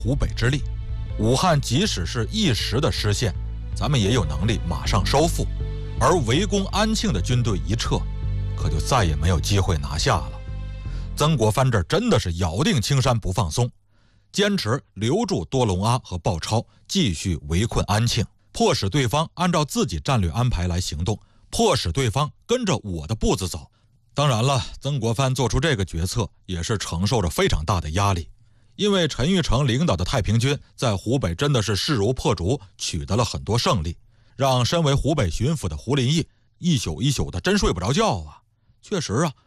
湖北之力。武汉即使是一时的失陷，咱们也有能力马上收复。而围攻安庆的军队一撤，可就再也没有机会拿下了。曾国藩这真的是咬定青山不放松，坚持留住多隆阿和鲍超，继续围困安庆，迫使对方按照自己战略安排来行动，迫使对方跟着我的步子走。当然了，曾国藩做出这个决策也是承受着非常大的压力，因为陈玉成领导的太平军在湖北真的是势如破竹，取得了很多胜利，让身为湖北巡抚的胡林翼一宿一宿的真睡不着觉啊。确实啊，